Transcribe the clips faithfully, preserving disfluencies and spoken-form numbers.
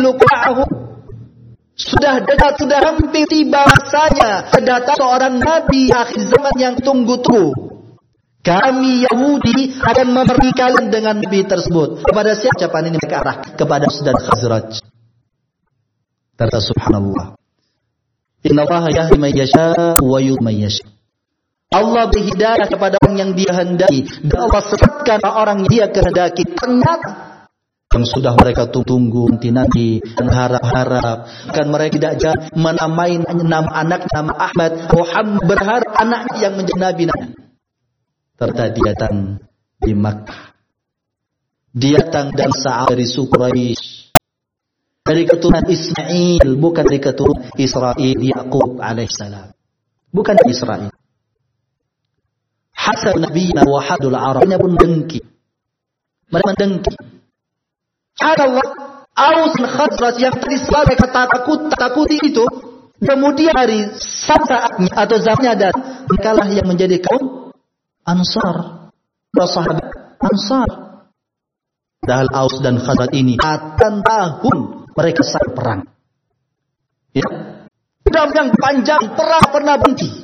yuqatilu ma'ahu. Sudah dekat, sudah hampir tiba masanya datang seorang nabi akhir zaman yang tunggu-tunggu. Kami Yahudi akan memberi kalian dengan nabi tersebut. Kepada siapa ucapan ini mereka arah? Kepada Aus dan Khazraj. Kata subhanallah. Inna Allah yahdi man yasha wa yudhillu man yasha. Allah beri hidayah kepada orang yang dia hendaki dan Allah sesatkan orang yang dia kehendaki. Ternyata yang sudah mereka tunggu nanti dan harap-harap kan mereka tidak jangan menamai nama anak nama Ahmad Muhammad, berharap anaknya yang menjadi nabi. Ternyata dia datang di Makkah, dia datang dan Sa'ad dari suku Quraisy, dari keturunan Ismail, bukan dari keturunan Israel Yaqub alaihissalam, bukan Israel. Hasan nabiyina wa hadul Arabnya pun dengki, mereka mendengki. Allah, Aus dan Khazraj yang tadi selalu kata takut takuti itu, kemudian hari saatnya atau zamannya datang, merekalah yang menjadi kaum Ansar, para sahabat Ansar. Padahal Aus dan Khazraj ini akan tahun mereka saling perang. Ya, dalam yang panjang perang pernah berhenti.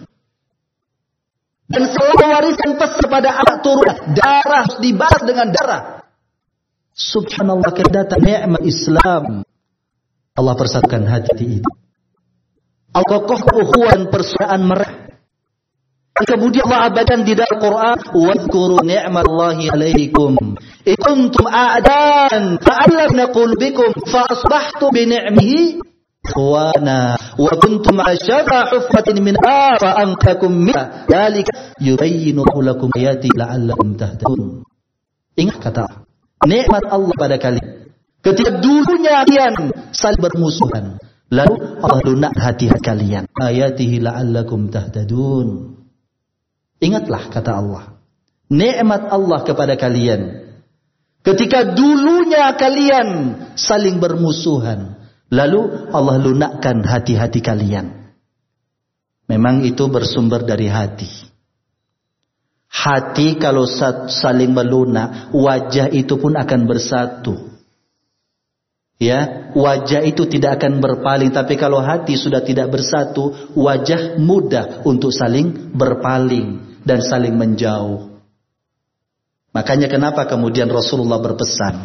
Dan selalu wariskan pesan pada anak turun, darah harus dibalas dengan darah. Subhanallah, kedatan nikmat Islam. Allah persatukan hati itu. Al-kokoh ukhuwan persaudaraan mereka. Kemudian Allah abadikan di dalam Quran, wadhkuru ni'matallahi 'alaikum id kuntum a'daan fa'allafna qulubikum fa asbahtum bi ni'mihi ikhwana wa kuntum 'ala shafa hufratin min nar fa anqakum min dzalika yubayyinu lakum ayati la'allakum tahtadun. Ingat kata nikmat Allah pada kalian ketika dulunya kalian saling bermusuhan, lalu Allah lunak hati kalian, ayatihi la'allakum tahtadun. Ingatlah kata Allah, nikmat Allah kepada kalian ketika dulunya kalian saling bermusuhan, lalu Allah lunakkan hati-hati kalian. Memang itu bersumber dari hati. Hati kalau saling melunak, wajah itu pun akan bersatu. Ya, wajah itu tidak akan berpaling. Tapi kalau hati sudah tidak bersatu, wajah mudah untuk saling berpaling dan saling menjauh. Makanya kenapa kemudian Rasulullah berpesan,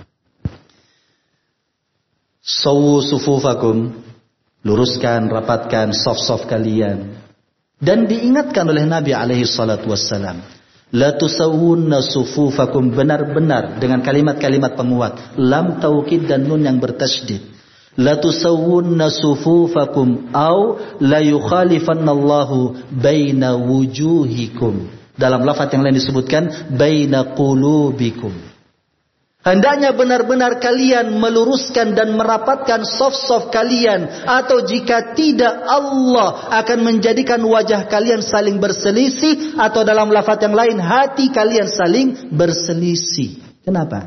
sawu sufufakum, luruskan, rapatkan saf-saf kalian. Dan diingatkan oleh Nabi alaihi salatu wassalam, la tusawwunna sufufakum, benar-benar dengan kalimat-kalimat penguat, lam taukid dan nun yang bertasydid. La tusawwunna sufufakum au la yukhalifannallahu baina wujuhikum. Dalam lafaz yang lain disebutkan baina qulubikum. Hendaknya benar-benar kalian meluruskan dan merapatkan saf-saf kalian, atau jika tidak Allah akan menjadikan wajah kalian saling berselisih, atau dalam lafaz yang lain hati kalian saling berselisih. Kenapa?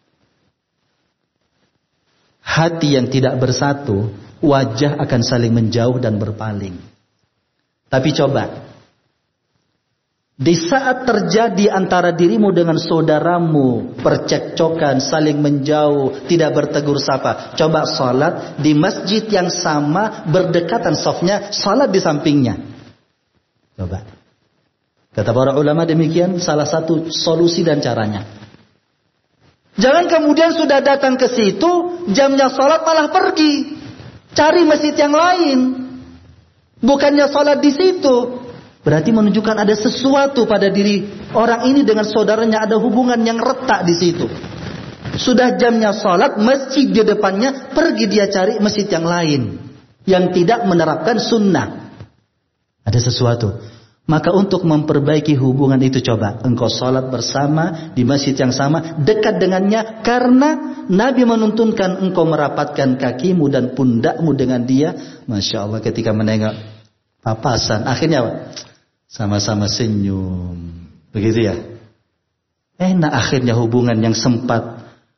Hati yang tidak bersatu, wajah akan saling menjauh dan berpaling. Tapi coba, di saat terjadi antara dirimu dengan saudaramu percekcokan, saling menjauh, tidak bertegur sapa, coba sholat di masjid yang sama, berdekatan safnya, sholat di sampingnya. Coba. Kata para ulama demikian salah satu solusi dan caranya. Jangan kemudian sudah datang ke situ, jamnya sholat malah pergi, cari masjid yang lain, bukannya sholat di situ. Berarti menunjukkan ada sesuatu pada diri orang ini dengan saudaranya, ada hubungan yang retak di situ. Sudah jamnya sholat, masjid di depannya, pergi dia cari masjid yang lain, yang tidak menerapkan sunnah. Ada sesuatu. Maka untuk memperbaiki hubungan itu, coba engkau sholat bersama di masjid yang sama, dekat dengannya, karena Nabi menuntunkan engkau merapatkan kakimu dan pundakmu dengan dia. Masya Allah, ketika menengok papasan, akhirnya apa? Sama-sama senyum. Begitu ya. Enak akhirnya hubungan yang sempat